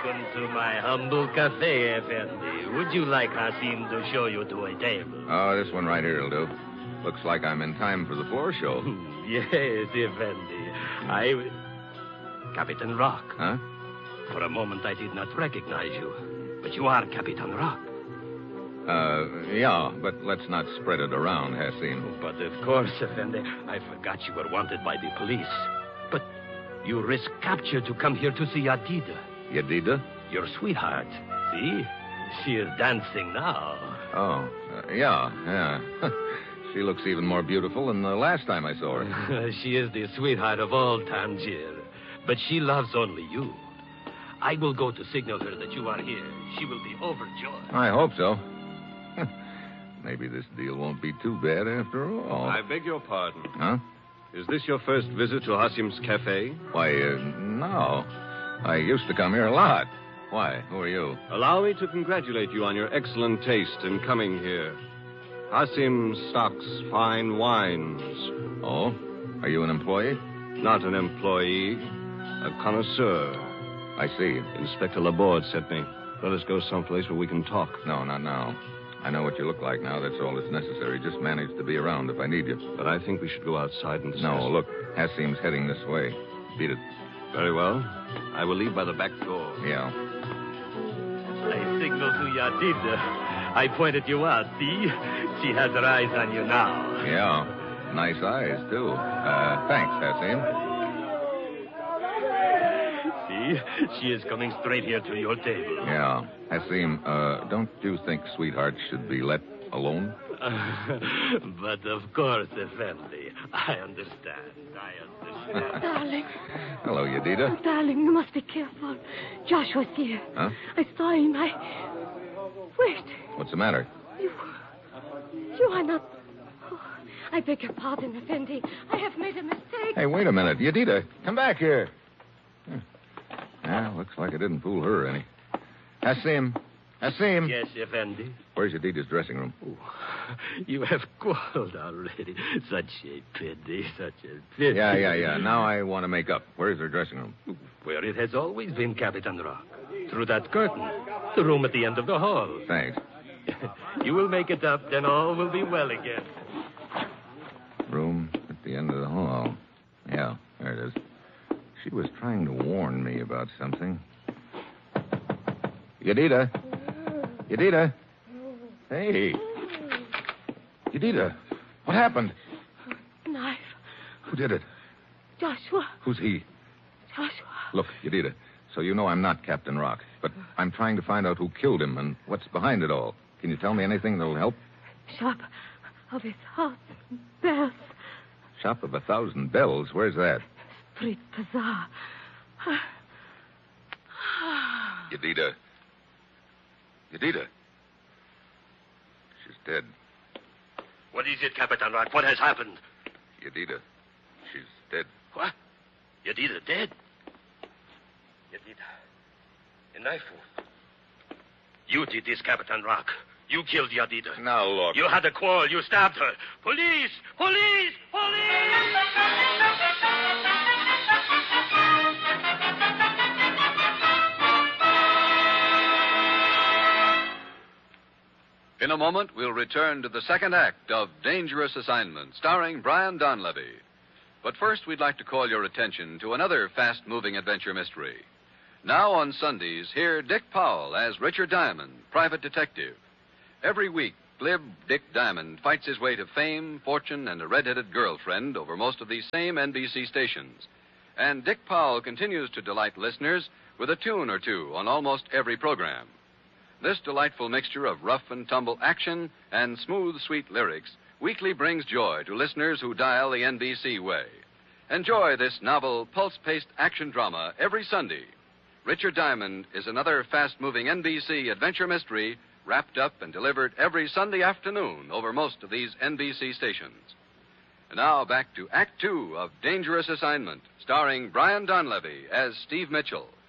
Welcome to my humble cafe, Effendi. Would you like Hasim to show you to a table? Oh, this one right here will do. Looks like I'm in time for the floor show. Yes, Effendi. Captain Rock. Huh? For a moment, I did not recognize you. But you are Captain Rock. Yeah, but let's not spread it around, Hasim. But of course, Effendi, I forgot you were wanted by the police. But you risked capture to come here to see Yadida. Yadida? Your sweetheart. See? She is dancing now. Oh, yeah. She looks even more beautiful than the last time I saw her. She is the sweetheart of all Tangier. But she loves only you. I will go to signal her that you are here. She will be overjoyed. I hope so. Maybe this deal won't be too bad after all. I beg your pardon. Huh? Is this your first visit to Hasim's Cafe? Why, no. I used to come here a lot. Why? Who are you? Allow me to congratulate you on your excellent taste in coming here. Hasim stocks fine wines. Oh? Are you an employee? Not an employee, a connoisseur. I see. Inspector Laborde sent me. Let us go someplace where we can talk. No, not now. I know what you look like now. That's all that's necessary. Just manage to be around if I need you. But I think we should go outside and discuss. No, look. Hasim's heading this way. Beat it. Very well. I will leave by the back door. Yeah. I signaled to Yadida. I pointed you out, see? She has her eyes on you now. Yeah. Nice eyes, too. Thanks, Hasim. See? She is coming straight here to your table. Yeah. Hasim, don't you think sweethearts should be let alone? But of course, Effendi. I understand. Darling. Hello, Yadida. Oh, darling, you must be careful. Joshua's here. Huh? I saw him. Wait. What's the matter? You are not... Oh, I beg your pardon, Effendi. I have made a mistake. Hey, wait a minute. Yadida, come back here. Yeah, looks like I didn't fool her any. Hasim. Yes, Effendi. Where's Yadida's dressing room? Oh, you have called already. Such a pity, such a pity. Yeah. Now I want to make up. Where's her dressing room? Where it has always been, Captain Rock. Through that curtain. The room at the end of the hall. Thanks. You will make it up, then all will be well again. Room at the end of the hall. Yeah, there it is. She was trying to warn me about something. Yadida? Hey. Yadida, what happened? Knife. Who did it? Joshua. Who's he? Joshua. Look, Yadida, so you know I'm not Captain Rock, but I'm trying to find out who killed him and what's behind it all. Can you tell me anything that'll help? Shop of 1,000 bells. Shop of 1,000 bells? Where's that? Street bazaar. Yadida. She's dead. What is it, Captain Rock? What has happened? Yadida. She's dead. What? Yadida dead? Yadida. A knife wound. You did this, Captain Rock. You killed Yadida. Now, look. You had a quarrel. You stabbed her. Police! In a moment, we'll return to the second act of Dangerous Assignment, starring Brian Donlevy. But first, we'd like to call your attention to another fast-moving adventure mystery. Now on Sundays, hear Dick Powell as Richard Diamond, private detective. Every week, glib Dick Diamond fights his way to fame, fortune, and a red-headed girlfriend over most of these same NBC stations. And Dick Powell continues to delight listeners with a tune or two on almost every program. This delightful mixture of rough and tumble action and smooth, sweet lyrics weekly brings joy to listeners who dial the NBC way. Enjoy this novel, pulse-paced action drama every Sunday. Richard Diamond is another fast-moving NBC adventure mystery wrapped up and delivered every Sunday afternoon over most of these NBC stations. And now back to Act Two of Dangerous Assignment, starring Brian Donlevy as Steve Mitchell.